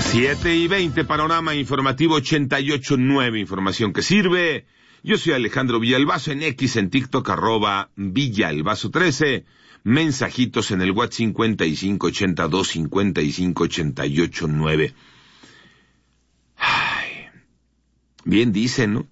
7:20, Panorama Informativo 88.9, información que sirve. Yo soy Alejandro Villalbazo, en X, en TikTok, @Villalbazo13. Mensajitos en el WhatsApp 5582-5588-9. Ay, bien dicen, ¿no?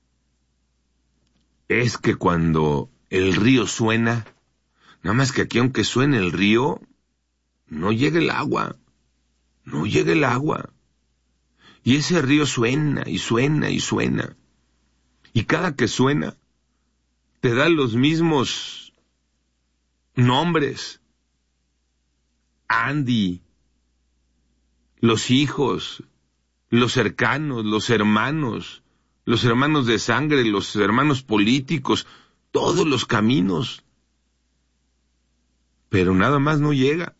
Es que cuando el río suena, nada más que aquí aunque suene el río, no llega el agua. No llega el agua. Y ese río suena y suena y suena. Y cada que suena, te da los mismos nombres. Andy, los hijos, los cercanos, los hermanos de sangre, los hermanos políticos, todos los caminos. Pero nada más no llega.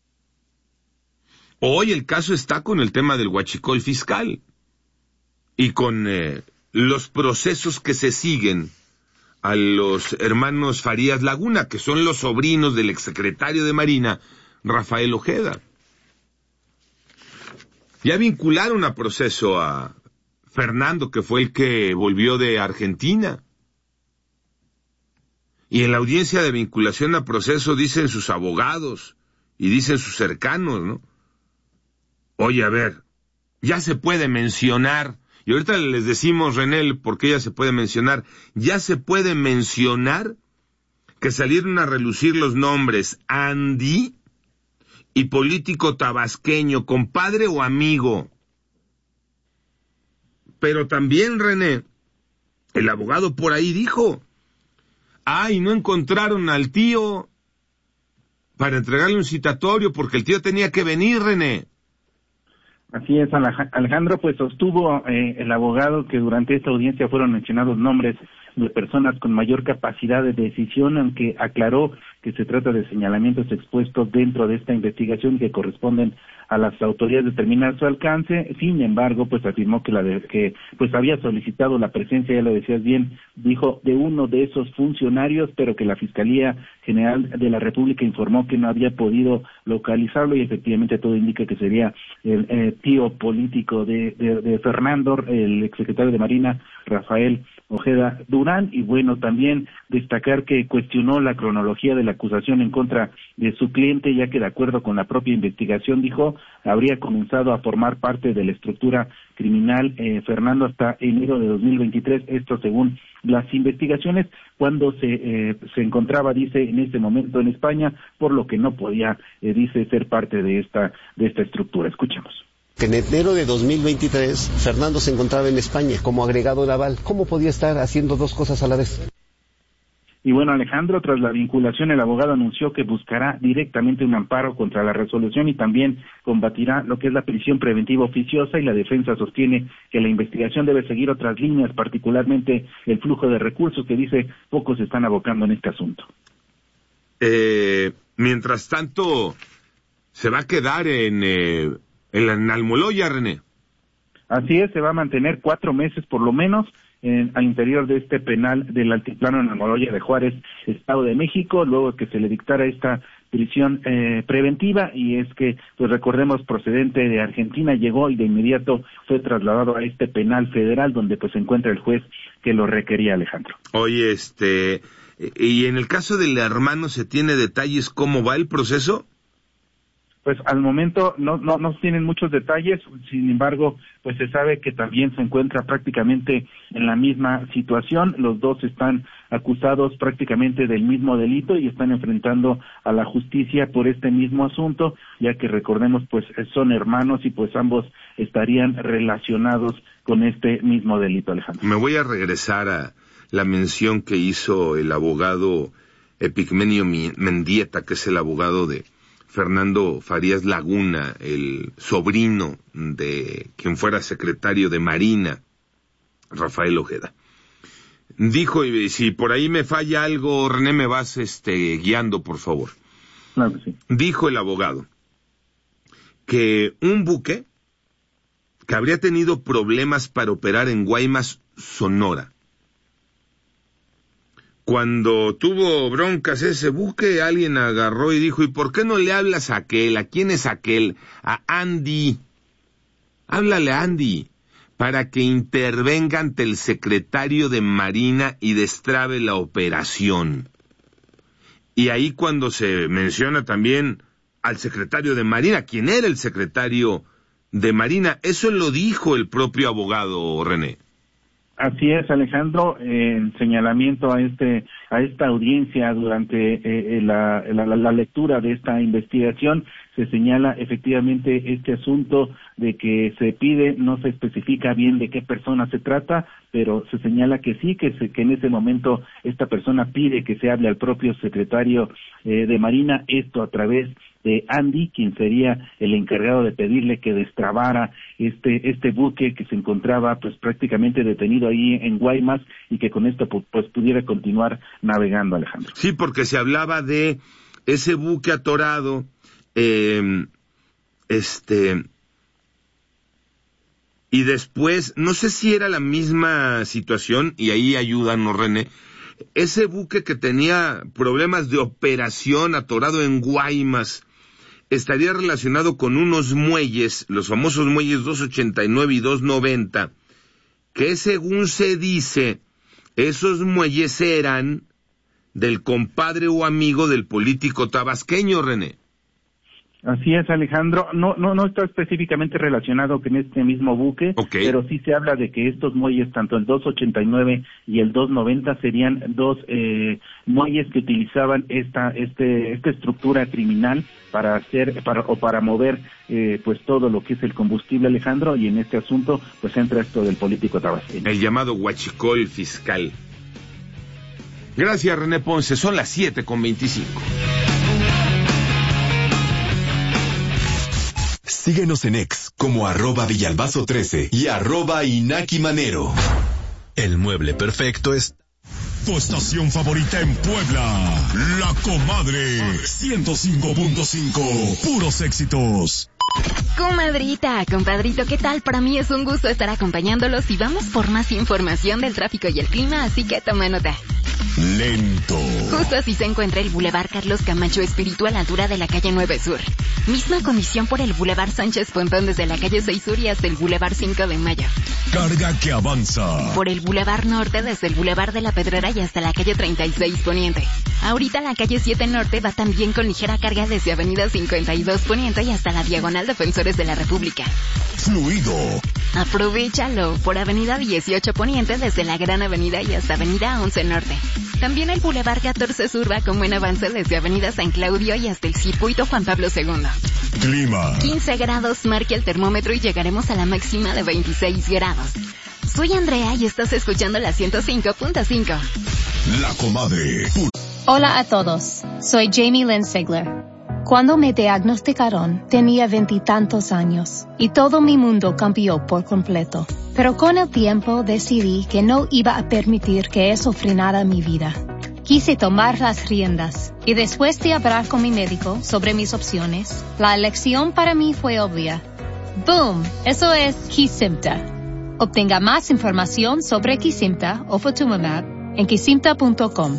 Hoy el caso está con el tema del huachicol fiscal y con los procesos que se siguen a los hermanos Farías Laguna, que son los sobrinos del exsecretario de Marina, Rafael Ojeda. Ya vincularon a proceso a Fernando, que fue el que volvió de Argentina. Y en la audiencia de vinculación a proceso dicen sus abogados y dicen sus cercanos, ¿no? Oye, a ver, ya se puede mencionar, y ahorita les decimos, René, por qué ya se puede mencionar, ya se puede mencionar que salieron a relucir los nombres Andy y político tabasqueño, compadre o amigo. Pero también, René, el abogado por ahí dijo, ay, no encontraron al tío para entregarle un citatorio porque el tío tenía que venir, René. Así es, Alejandro, pues sostuvo el abogado que durante esta audiencia fueron mencionados nombres de personas con mayor capacidad de decisión, aunque aclaró que se trata de señalamientos expuestos dentro de esta investigación que corresponden a las autoridades determinar su alcance. Sin embargo, pues afirmó que pues había solicitado la presencia, ya lo decías bien, dijo, de uno de esos funcionarios, pero que la Fiscalía General de la República informó que no había podido localizarlo, y efectivamente todo indica que sería el tío político de Fernando, el exsecretario de Marina, Rafael Ojeda Durán. Y bueno, también destacar que cuestionó la cronología de la acusación en contra de su cliente, ya que de acuerdo con la propia investigación, dijo, habría comenzado a formar parte de la estructura criminal Fernando hasta enero de 2023, esto según las investigaciones, cuando se encontraba, dice, en ese momento en España, por lo que no podía, dice, ser parte de esta estructura. Escuchemos. En enero de 2023, Fernando se encontraba en España como agregado naval. ¿Cómo podía estar haciendo dos cosas a la vez? Y bueno, Alejandro, tras la vinculación, el abogado anunció que buscará directamente un amparo contra la resolución y también combatirá lo que es la prisión preventiva oficiosa, y la defensa sostiene que la investigación debe seguir otras líneas, particularmente el flujo de recursos, que dice pocos se están abocando en este asunto. Mientras tanto, ¿se va a quedar en Almoloya, René? Así es, se va a mantener 4 meses por lo menos al interior de este penal del Altiplano en Almoloya de Juárez, Estado de México, luego que se le dictara esta prisión preventiva. Y es que, pues recordemos, procedente de Argentina, llegó y de inmediato fue trasladado a este penal federal donde pues se encuentra el juez que lo requería, Alejandro. Oye, y en el caso del hermano, ¿se tiene detalles cómo va el proceso? Pues al momento no tienen muchos detalles, sin embargo, pues se sabe que también se encuentra prácticamente en la misma situación. Los dos están acusados prácticamente del mismo delito y están enfrentando a la justicia por este mismo asunto, ya que recordemos, pues son hermanos y pues ambos estarían relacionados con este mismo delito, Alejandro. Me voy a regresar a la mención que hizo el abogado Epigmenio Mendieta, que es el abogado de Fernando Farías Laguna, el sobrino de quien fuera secretario de Marina, Rafael Ojeda. Dijo, y si por ahí me falla algo, René, me vas guiando, por favor. Claro que sí. Dijo el abogado que un buque que habría tenido problemas para operar en Guaymas, Sonora. Cuando tuvo broncas ese buque, alguien agarró y dijo, ¿y por qué no le hablas a aquel? ¿A quién es aquel? A Andy. Háblale a Andy para que intervenga ante el secretario de Marina y destrabe la operación. Y ahí cuando se menciona también al secretario de Marina, ¿quién era el secretario de Marina? Eso lo dijo el propio abogado, René. Así es, Alejandro, en señalamiento a esta audiencia durante la lectura de esta investigación, se señala efectivamente este asunto de que se pide, no se especifica bien de qué persona se trata, pero se señala que sí, que en ese momento esta persona pide que se hable al propio secretario de Marina, esto a través de Andy, quien sería el encargado de pedirle que destrabara este buque que se encontraba pues prácticamente detenido ahí en Guaymas y que con esto pues pudiera continuar navegando, Alejandro. Sí, porque se hablaba de ese buque atorado, y después, no sé si era la misma situación, y ahí ayúdanos, René, ese buque que tenía problemas de operación atorado en Guaymas, estaría relacionado con unos muelles, los famosos muelles 289 y 290, que según se dice, esos muelles eran del compadre o amigo del político tabasqueño, René. Así es, Alejandro. No está específicamente relacionado con este mismo buque, okay, pero sí se habla de que estos muelles, tanto el 289 y el 290, serían dos muelles que utilizaban esta estructura criminal para mover pues todo lo que es el combustible, Alejandro, y en este asunto pues entra esto del político tabasqueño. El llamado huachicol fiscal. Gracias, René Ponce. Son las 7:25. Síguenos en X como @Villalbazo13 y @InakiManero. El mueble perfecto es tu estación favorita en Puebla, La Comadre 105.5, puros éxitos. Comadrita, compadrito, ¿qué tal? Para mí es un gusto estar acompañándolos y vamos por más información del tráfico y el clima, así que toma nota. Lento. Justo así se encuentra el Boulevard Carlos Camacho Espíritu a la altura de la calle 9 Sur. Misma condición por el Boulevard Sánchez Pontón desde la calle 6 Sur y hasta el Boulevard 5 de Mayo. Carga que avanza. Por el Boulevard Norte desde el Boulevard de la Pedrera y hasta la calle 36 Poniente. Ahorita la calle 7 Norte va también con ligera carga desde Avenida 52 Poniente y hasta la Diagonal Defensores de la República. Fluido. Aprovechalo por Avenida 18 Poniente desde la Gran Avenida y hasta Avenida 11 Norte. También el Boulevard 14 Sur va con buen avance desde Avenida San Claudio y hasta el Circuito Juan Pablo II. Clima. 15 grados marca el termómetro y llegaremos a la máxima de 26 grados. Soy Andrea y estás escuchando la 105.5. La Comadre. Hola a todos, soy Jamie Lynn Sigler. Cuando me diagnosticaron, tenía 20 y tantos años, y todo mi mundo cambió por completo. Pero con el tiempo decidí que no iba a permitir que eso frenara mi vida. Quise tomar las riendas, y después de hablar con mi médico sobre mis opciones, la elección para mí fue obvia. ¡Boom! Eso es Kesimpta. Obtenga más información sobre Kesimpta o Ofatumumab en kesimpta.com.